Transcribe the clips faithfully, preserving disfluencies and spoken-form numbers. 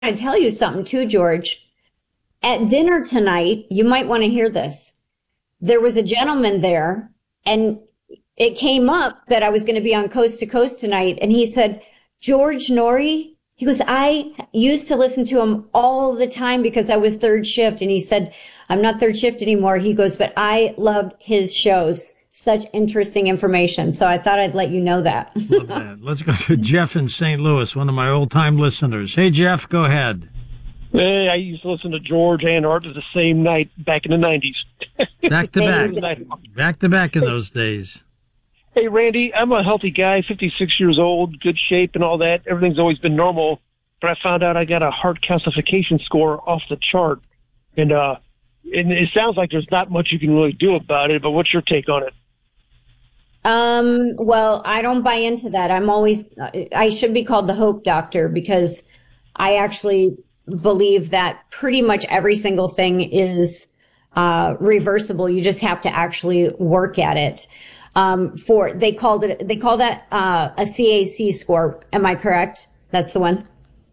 to tell you something too, George. At dinner tonight, you might want to hear this. There was a gentleman there, and it came up that I was going to be on Coast to Coast tonight, and he said, George Noory, he goes, I used to listen to him all the time because I was third shift. And he said, I'm not third shift anymore. He goes, but I loved his shows. Such interesting information. So I thought I'd let you know that. Love that. Let's go to Jeff in Saint Louis, one of my old-time listeners. Hey, Jeff, go ahead. Hey, I used to listen to George and Art the same night back in the nineties. Back to back. Back to back in those days. Hey, Randy, I'm a healthy guy, fifty-six years old, good shape and all that. Everything's always been normal. But I found out I got a heart calcification score off the chart. And, uh, and it sounds like there's not much you can really do about it, but what's your take on it? Um, well, I don't buy into that. I'm always, I should be called the hope doctor because I actually believe that pretty much every single thing is, uh, reversible. You just have to actually work at it. Um, for, they called it, they call that, uh, a C A C score. Am I correct? That's the one?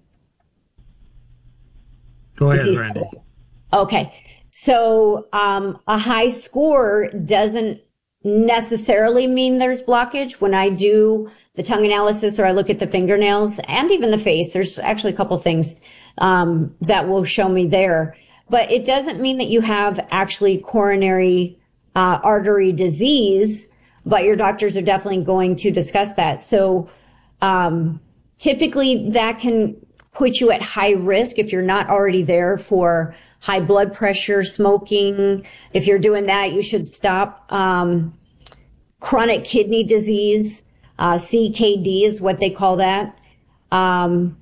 Go ahead, Randy. Okay. So, um, a high score doesn't necessarily mean there's blockage. When I do the tongue analysis or I look at the fingernails and even the face, there's actually a couple things, um, that will show me there, but it doesn't mean that you have actually coronary, uh, artery disease. But your doctors are definitely going to discuss that. So um, typically that can put you at high risk if you're not already there for high blood pressure, smoking. If you're doing that, you should stop. Um, chronic kidney disease, uh, C K D is what they call that. Um,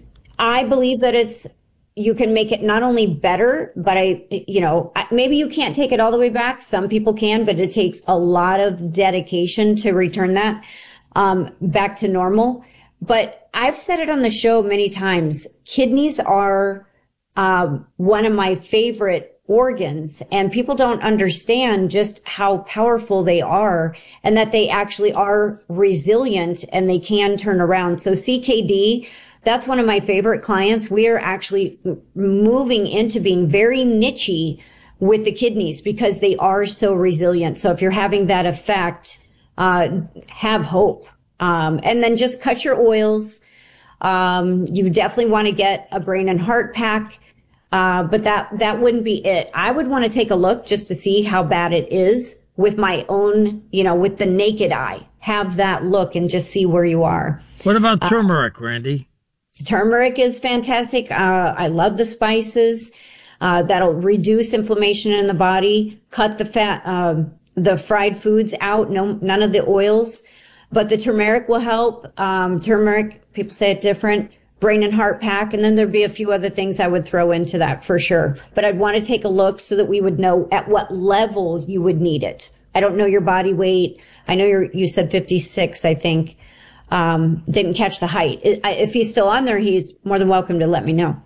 I believe that it's you can make it not only better, but I, you know, maybe you can't take it all the way back. Some people can, but it takes a lot of dedication to return that, um, back to normal. But I've said it on the show many times. Kidneys are, um, one of my favorite organs, and people don't understand just how powerful they are and that they actually are resilient and they can turn around. So C K D, that's one of my favorite clients. We are actually moving into being very niche-y with the kidneys because they are so resilient. So if you're having that effect, uh, have hope. Um, and then just cut your oils. Um, you definitely want to get a brain and heart pack. Uh, but that, that wouldn't be it. I would want to take a look just to see how bad it is with my own, you know, with the naked eye. Have that look and just see where you are. What about turmeric, uh, Randy? Turmeric is fantastic. Uh, I love the spices. Uh, that'll reduce inflammation in the body, cut the fat, um, the fried foods out. No, none of the oils, but the turmeric will help. Um, turmeric, people say it different. Brain and heart pack, and then there'd be a few other things I would throw into that for sure. But I'd want to take a look so that we would know at what level you would need it. I don't know your body weight. I know you're, you said fifty-six, I think. Um, didn't catch the height. If he's still on there, he's more than welcome to let me know.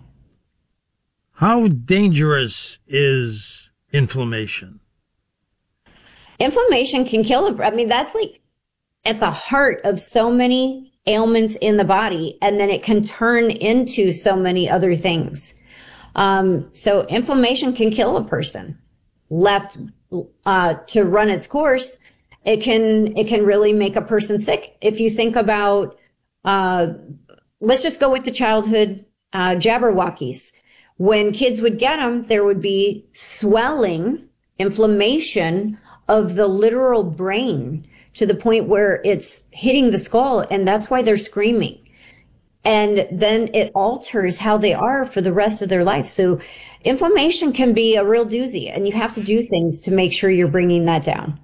How dangerous is inflammation? Inflammation can kill a, I mean, that's like at the heart of so many ailments in the body, and then it can turn into so many other things. Um, so inflammation can kill a person. Left uh, to run its course, it can it can really make a person sick. If you think about, uh, let's just go with the childhood uh, Jabberwockies. When kids would get them, there would be swelling, inflammation of the literal brain to the point where it's hitting the skull, and that's why they're screaming. And then it alters how they are for the rest of their life. So inflammation can be a real doozy, and you have to do things to make sure you're bringing that down.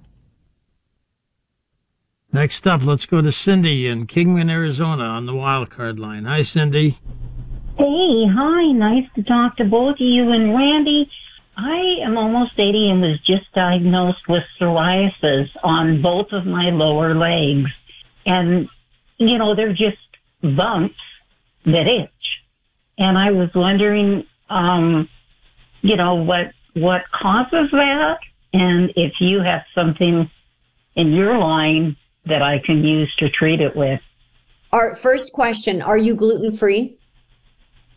Next up, let's go to Cindy in Kingman, Arizona on the wild card line. Hi, Cindy. Hey, hi. Nice to talk to both of you. And Randy, I am almost eighty and was just diagnosed with psoriasis on both of my lower legs. And, you know, they're just bumps that itch. And I was wondering, um, you know, what, what causes that? And if you have something in your line that I can use to treat it with. Our first question, are you gluten-free?